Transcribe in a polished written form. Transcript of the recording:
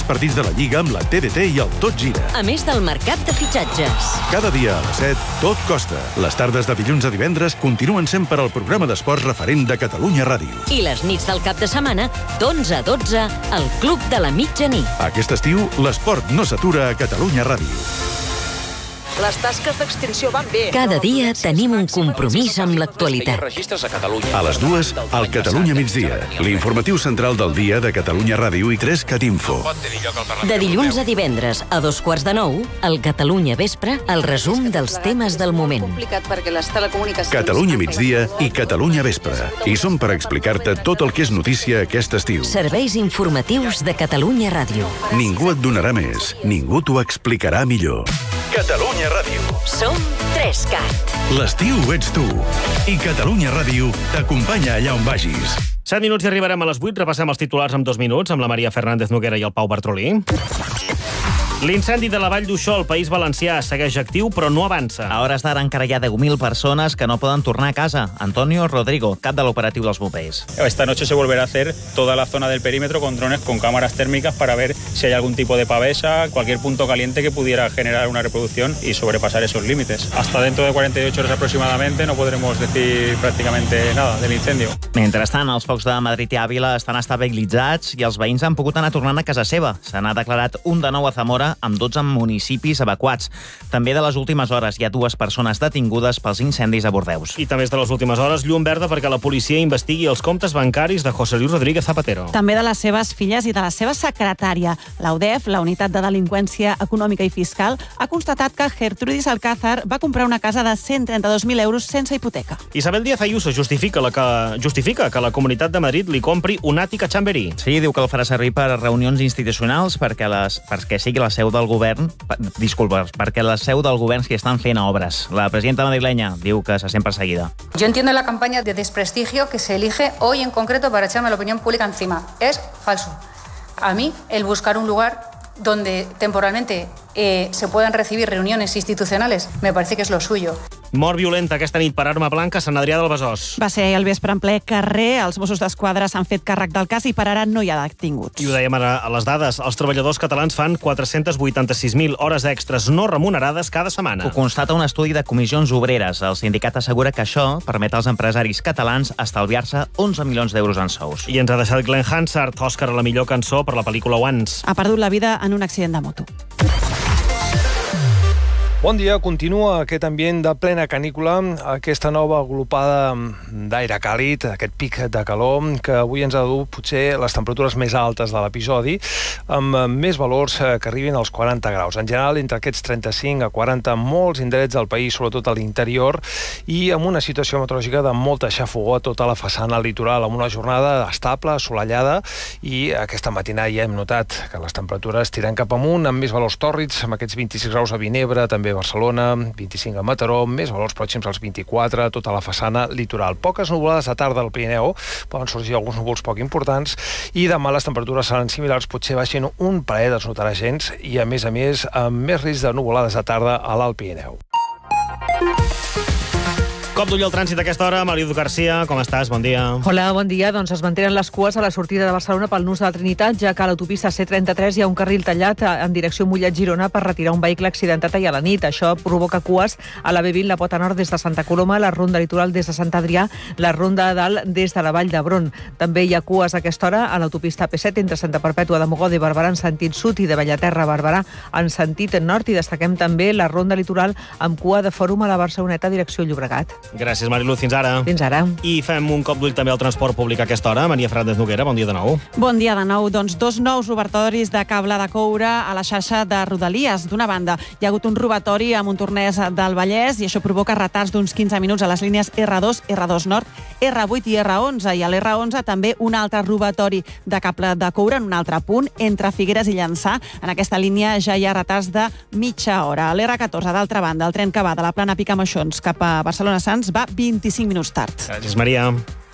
partits de la Lliga amb la TDT i el Tot Gira. A més del mercat de fitxatges. Cada dia a les 7, tot costa. Les tardes de dilluns a divendres continuen sent per al programa d'esports referent de Catalunya Ràdio. I les nits del cap de setmana, d'11 a 12, al Club de la Mitjanit. Aquest estiu, l'esport no s'atura a Catalunya Ràdio. Les tasques d'extinció van bé. Cada dia tenim un compromís amb l'actualitat. A les 2, al Catalunya Migdia, l'informatiu central del dia de Catalunya Ràdio i 3CAT Info. De dilluns a divendres, a 2:15, al Catalunya Vespre, el resum dels temes del moment. Catalunya Migdia i Catalunya Vespre. I som per explicar-te tot el que és notícia aquest estiu. Serveis informatius de Catalunya Ràdio. Ningú et donarà més, ningú t'ho explicarà millor. Catalunya Ràdio. Som 3CAT. L'estiu ets tu. I Catalunya Ràdio t'acompanya allà on vagis. 7 minuts i arribarem a les 8. Repassem els titulars en 2 minuts amb la Maria Fernández Noguera i el Pau Bartrolí. L'incendi de la Vall d'Uixó al País Valencià segueix actiu, però no avança. A hores d'ara encara hi ha 10.000 persones que no poden tornar a casa. Antonio Rodrigo, cap de l'operatiu dels bombers. Esta noche se volverá a hacer toda la zona del perímetro con drones con cámaras térmicas para ver si hay algún tipo de pavesa, cualquier punto caliente que pudiera generar una reproducción y sobrepasar esos límites. Hasta dentro de 48 horas aproximadamente no podremos decir prácticamente nada del incendio. Mentrestant, els focs de Madrid i Àvila estan estabilitzats i els veïns han pogut anar tornant a casa seva. Se n'ha declarat un de nou a Zamora amb 12 municipis evacuats. També de les últimes hores hi ha 2 persones detingudes pels incendis a Bordeus. I també és de les últimes hores, llum verda perquè la policia investigui els comptes bancaris de José Luis Rodríguez Zapatero. També de les seves filles i de la seva secretària. La UDEF, la Unitat de Delinqüència Econòmica i Fiscal, ha constatat que Gertrudis Alcázar va comprar una casa de 132.000 euros sense hipoteca. Isabel Díaz Ayuso justifica que la Comunitat de Madrid li compri un àtic a Chamberí. Sí, diu que el farà servir per reunions institucionals perquè sigui la seu del govern, perquè la seu del govern s'hi estan fent obres. La presidenta madrilenya diu que se sent perseguida. Yo entiendo la campaña de desprestigio que se elige hoy en concreto para echarme la opinión pública encima. Es falso. A mí, el buscar un lugar donde temporalmente se puedan recibir reuniones institucionales, me parece que es lo suyo. Mort violenta aquesta nit per arma blanca a Sant Adrià del Besòs. Va ser al vespre en ple carrer. Els Mossos d'Esquadra s'han fet càrrec del cas i per ara no hi ha detinguts. I ho dèiem ara a les dades. Els treballadors catalans fan 486.000 hores extres no remunerades cada setmana. Ho constata un estudi de comissions obreres. El sindicat assegura que això permet als empresaris catalans estalviar-se 11 milions d'euros en sous. I ens ha deixat Glenn Hansard, Òscar a la millor cançó per la pel·lícula Once. Ha perdut la vida en un accident de moto. Bon dia, continua aquest ambient de plena canícula, aquesta nova aglopada d'aire càlid, aquest pic de calor, que avui ens ha dut potser les temperatures més altes de l'episodi, amb més valors que arribin als 40 graus. En general, entre aquests 35 a 40, molts indrets del país, sobretot a l'interior, i amb una situació meteorològica de molta xafogó a tota la façana litoral, amb una jornada estable, assolellada, i aquesta matinada ja hem notat que les temperatures tiren cap amunt, amb més valors tòrrids, amb aquests 26 graus a Vinebre, també a Barcelona, 25 a Mataró, més valors pròxims als 24, tota la façana litoral. Poques nuvolades a tarda al Pirineu, poden sorgir alguns núvols poc importants, i demà les temperatures seran similars, potser baixin un parell, es notarà gens, i a més, amb més risc de nuvolades a tarda a l'Alt Pirineu. Cop d'ull al trànsit a aquesta hora. Maridu Garcia, com estàs? Bon dia. Hola, bon dia. Doncs es mantenen les cues a la sortida de Barcelona pel nus de la Trinitat, ja que a l'autopista C33 hi ha un carril tallat en direcció Mollet-Girona per retirar un vehicle accidentat ahir a la nit. Això provoca cues a la B20, la Pota Nord des de Santa Coloma, la Ronda Litoral des de Sant Adrià, la Ronda de Dalt des de la Vall d'Hebron. També hi ha cues a aquesta hora a l'autopista P7 entre Santa Perpètua de Mogoda i Barberà en sentit sud i de Bellaterra a Barberà en sentit nord, i destaquem també la Ronda Litoral amb cua de Fòrum a la Barceloneta direcció Llobregat. Gràcies, Marilu. Fins ara. Fins ara. I fem un cop d'ull també al transport públic a aquesta hora. Maria Fernández Noguera, bon dia de nou. Bon dia de nou. Doncs 2 nous robatoris de cable de coure a la xarxa de Rodalies. D'una banda, hi ha hagut un robatori a Montornès del Vallès i això provoca retards d'uns 15 minuts a les línies R2, R2 Nord, R8 i R11. I a l'R11 també un altre robatori de cable de coure en un altre punt, entre Figueres i Llançà. En aquesta línia ja hi ha retards de mitja hora. A l'R14, d'altra banda, el tren que va de la Plana Picamaixons cap a Barcelona-Sants va 25 minuts tard. Gràcies, Maria.